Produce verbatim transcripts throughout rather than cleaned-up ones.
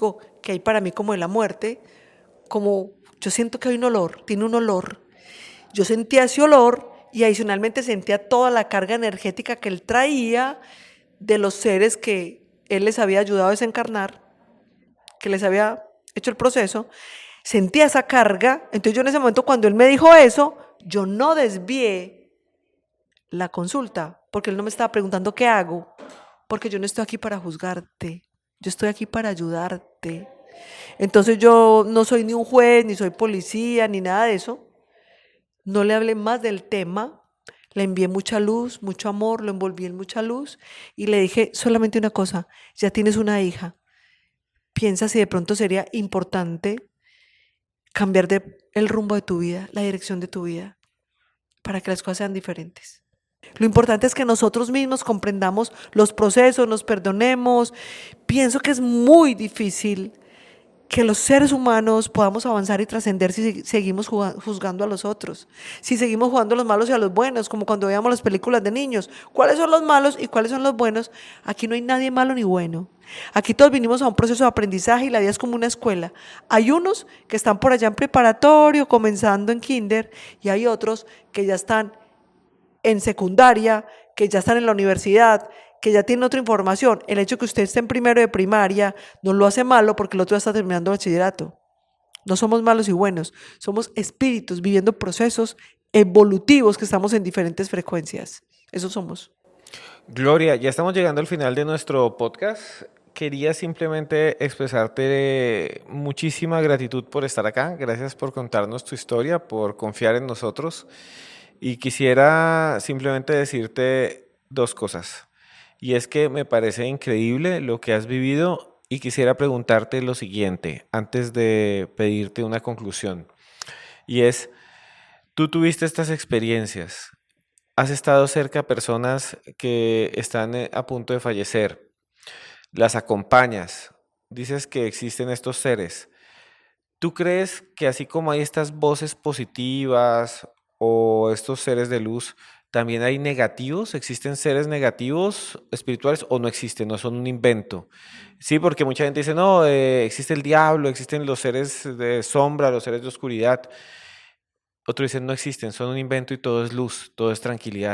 diagnóstico que hay para mí como de la muerte, como yo siento que hay un olor, tiene un olor. Yo sentía ese olor y adicionalmente sentía toda la carga energética que él traía de los seres que él les había ayudado a desencarnar, que les había hecho el proceso. Sentía esa carga. Entonces yo en ese momento, cuando él me dijo eso, yo no desvié la consulta, porque él no me estaba preguntando qué hago, porque yo no estoy aquí para juzgarte, yo estoy aquí para ayudarte. Entonces yo no soy ni un juez, ni soy policía, ni nada de eso. No le hablé más del tema, le envié mucha luz, mucho amor, lo envolví en mucha luz y le dije solamente una cosa: ya tienes una hija, piensa si de pronto sería importante cambiar de el rumbo de tu vida, la dirección de tu vida, para que las cosas sean diferentes. Lo importante es que nosotros mismos comprendamos los procesos, nos perdonemos. Pienso que es muy difícil que los seres humanos podamos avanzar y trascender si seguimos juzgando a los otros, si seguimos jugando a los malos y a los buenos, como cuando veíamos las películas de niños. ¿Cuáles son los malos y cuáles son los buenos? Aquí no hay nadie malo ni bueno. Aquí todos vinimos a un proceso de aprendizaje y la vida es como una escuela. Hay unos que están por allá en preparatorio, comenzando en kinder, y hay otros que ya están en secundaria, que ya están en la universidad, que ya tienen otra información. El hecho de que usted esté en primero de primaria no lo hace malo porque el otro ya está terminando bachillerato. No somos malos y buenos, somos espíritus viviendo procesos evolutivos que estamos en diferentes frecuencias. Eso somos. Gloria, ya estamos llegando al final de nuestro podcast. Quería simplemente expresarte muchísima gratitud por estar acá. Gracias por contarnos tu historia, por confiar en nosotros. Y quisiera simplemente decirte dos cosas. Y es que me parece increíble lo que has vivido y quisiera preguntarte lo siguiente antes de pedirte una conclusión. Y es, tú tuviste estas experiencias, has estado cerca a personas que están a punto de fallecer, las acompañas, dices que existen estos seres. ¿Tú crees que así como hay estas voces positivas o estos seres de luz, también hay negativos? ¿Existen seres negativos espirituales o no existen? ¿No son un invento? Sí, porque mucha gente dice, no, eh, existe el diablo, existen los seres de sombra, los seres de oscuridad. Otros dicen, no existen, son un invento y todo es luz, todo es tranquilidad.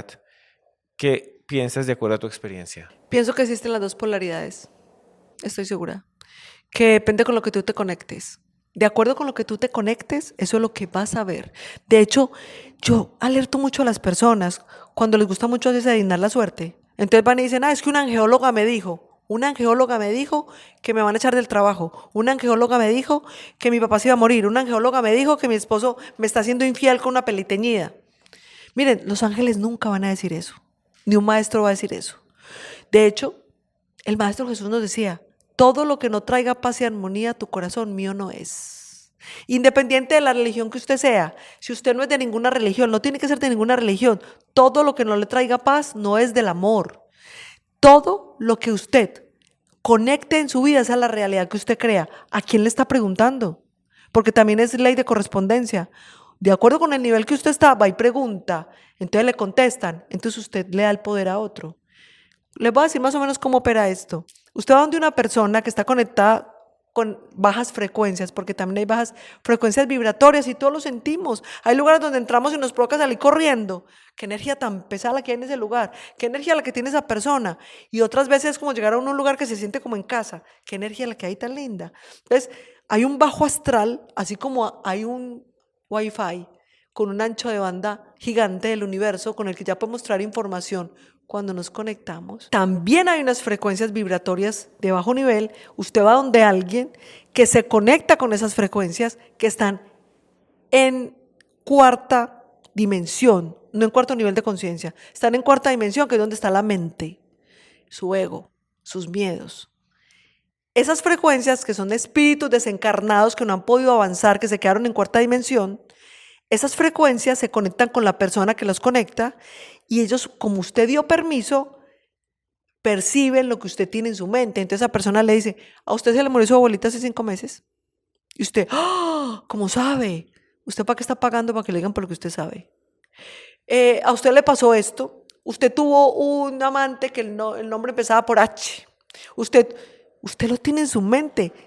¿Qué piensas de acuerdo a tu experiencia? Pienso que existen las dos polaridades, estoy segura, que depende con lo que tú te conectes. De acuerdo con lo que tú te conectes, eso es lo que vas a ver. De hecho, yo alerto mucho a las personas cuando les gusta mucho adivinar la suerte. Entonces van y dicen, ah, es que una angeóloga me dijo, una angeóloga me dijo que me van a echar del trabajo, una angeóloga me dijo que mi papá se iba a morir, una angeóloga me dijo que mi esposo me está haciendo infiel con una peliteñida. Miren, los ángeles nunca van a decir eso, ni un maestro va a decir eso. De hecho, el maestro Jesús nos decía, todo lo que no traiga paz y armonía a tu corazón, mío no es. Independiente de la religión que usted sea, si usted no es de ninguna religión, no tiene que ser de ninguna religión, todo lo que no le traiga paz no es del amor. Todo lo que usted conecte en su vida, esa es la realidad que usted crea. ¿A quién le está preguntando? Porque también es ley de correspondencia. De acuerdo con el nivel que usted está, va y pregunta, entonces le contestan, entonces usted le da el poder a otro. Les voy a decir más o menos cómo opera esto. Usted va donde una persona que está conectada con bajas frecuencias, porque también hay bajas frecuencias vibratorias y todos lo sentimos. Hay lugares donde entramos y nos provoca salir corriendo. Qué energía tan pesada la que hay en ese lugar. Qué energía la que tiene esa persona. Y otras veces es como llegar a un lugar que se siente como en casa. Qué energía la que hay tan linda. Entonces, hay un bajo astral, así como hay un wifi con un ancho de banda gigante del universo con el que ya podemos traer información. Cuando nos conectamos, también hay unas frecuencias vibratorias de bajo nivel. Usted va donde alguien que se conecta con esas frecuencias que están en cuarta dimensión, no en cuarto nivel de conciencia, están en cuarta dimensión, que es donde está la mente, su ego, sus miedos. Esas frecuencias que son espíritus desencarnados que no han podido avanzar, que se quedaron en cuarta dimensión, esas frecuencias se conectan con la persona que los conecta y ellos, como usted dio permiso, perciben lo que usted tiene en su mente. Entonces esa persona le dice, a usted se le murió su abuelita hace cinco meses. Y usted, ¡ah! ¿Cómo sabe? ¿Usted para qué está pagando para que le digan por lo que usted sabe? Eh, a usted le pasó esto. Usted tuvo un amante que el, no, el nombre empezaba por H. Usted, usted lo tiene en su mente.